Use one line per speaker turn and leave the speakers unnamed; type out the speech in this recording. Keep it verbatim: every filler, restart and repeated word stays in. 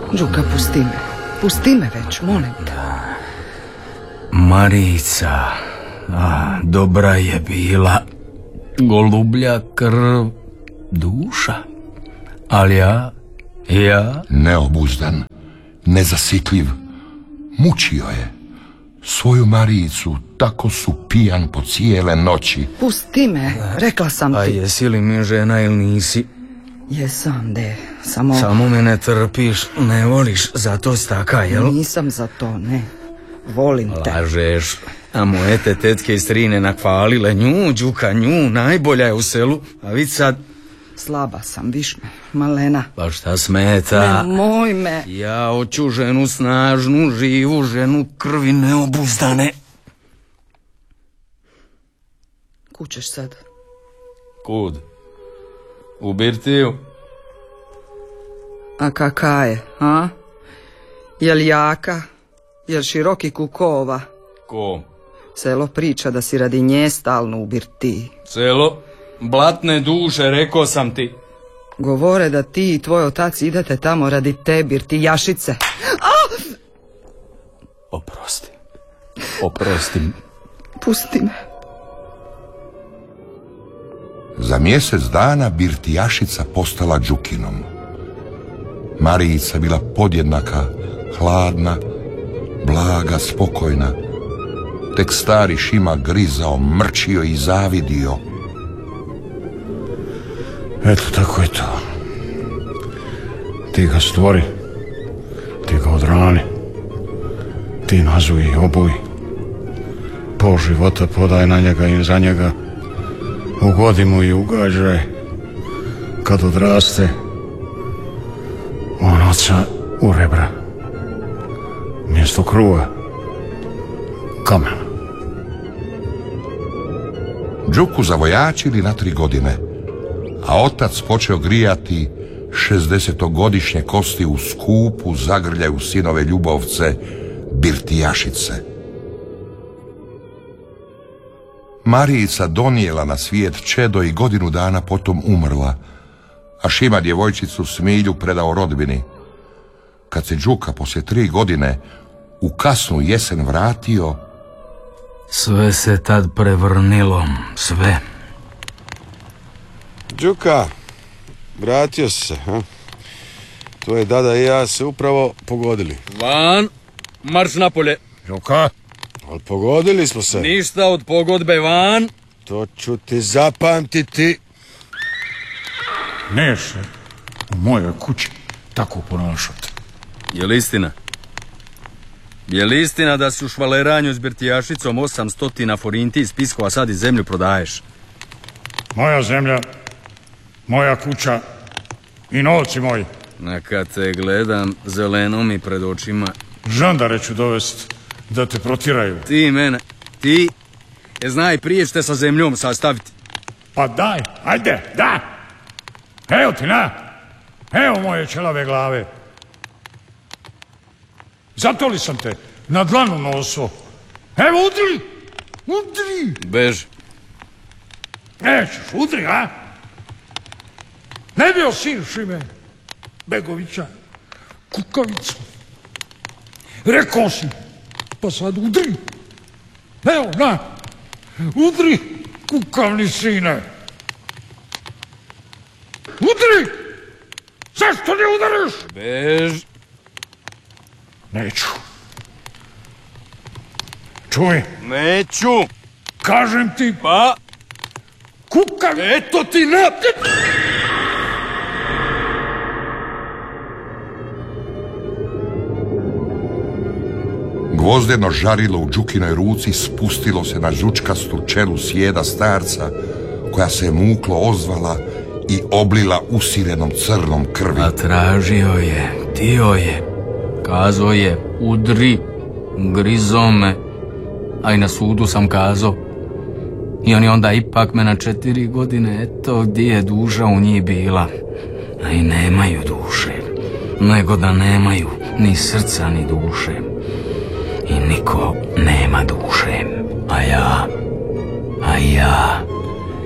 Đuka, pusti me. Pusti me već, molim te.
Marica, a, dobra je bila. Golublja krv, duša. Ali ja, ja...
Neobuzdan, nezasitljiv, mučio je. Svoju Marijicu tako su pijan po cijele noći.
Pusti me, rekla sam ti.
A jesi li mi žena ili nisi?
Jesam, de, samo...
Samo me ne trpiš, ne voliš, zato si taka, jel?
Nisam za to, ne. Volim te.
Lažeš. A moje te tetke i strine nakvalile nju, Đuka, nju, najbolja je u selu. A vid sad...
Slaba sam, viš me, malena.
Pa šta smeta?
Nemoj me.
Ja hoću ženu snažnu, živu ženu, krvi neobuzdane.
Kud ćeš sad?
Kud? U birtiju.
A kaka je, a? Jel jaka? Jel široki kukova?
Ko?
Selo priča da si radi nje stalno u birtiji.
Selo? Blatne duše, rekao sam ti.
Govore da ti i tvoj otac idete tamo radi te birtijašice. Ah!
Oprosti. Oprosti.
Pusti me.
Za mjesec dana birtijašica postala Đukinom. Marijica bila podjednaka, hladna, blaga, spokojna. Tek stari Šima grizao, mrčio i zavidio.
Eto, tako je to. Ti ga stvori, ti ga odrani, ti nazuj i obuj. Pol života podaj na njega i za njega. Ugodi mu i ugađaj. Kad odraste, on oca u rebra. Mjesto kruva, kamen.
Đuku zavojačili na tri godine, a otac počeo grijati šezdesetogodišnje kosti u skupu zagrljaju sinove ljubovce birtijašice. Marijica donijela na svijet čedo i godinu dana potom umrla, a Šima djevojčicu Smilju predao rodbini. Kad se Đuka poslije tri godine u kasnu jesen vratio,
sve se tad prevrnilo, sve.
Đuka, vratio se, ha? Tvoje dada i ja se upravo pogodili.
Van, marš napolje.
Đuka?
Ali pogodili smo se.
Ništa od pogodbe, van.
To ću ti zapamtiti.
Neće u mojoj kući tako ponašati.
Je li istina? Je li istina da si u švaleranju s birtijašicom osamstotina forinti iz spiskova sad i zemlju prodaješ?
Moja zemlja, moja kuća i novci moji.
Na kad te gledam, zeleno mi pred očima.
Žandare ću dovesti da te protiraju.
Ti mene, ti, je znaj prije ćete sa zemljom sastaviti.
Pa daj, ajde, da! Evo ti, na! Evo moje čelave glave. Zato li sam te na dlanu nosao? Evo, udri! Udri!
Bež.
Nećeš, udri, a? Ne bio sin Šime Begovića, kukavicu. Rekao si, pa sad udri. Evo, na! Udri, kukavni sine! Udri! Zašto ne udariš?
Bež.
Neću. Čuj.
Neću.
Kažem ti.
Pa?
Kukav.
Eto ti naprijed.
gvozdeno žarilo u Đukinoj ruci spustilo se na žučkastu čelu sjeda starca, koja se muklo ozvala i oblila usirenom crnom krvi.
A tražio je, tio je, kazo je, udri, grizo me, a i na sudu sam kazo. I oni onda ipak me na četiri godine, eto gdje je duša u njih bila. A i nemaju duše, nego da nemaju ni srca ni duše. I niko nema duše, a ja, a ja...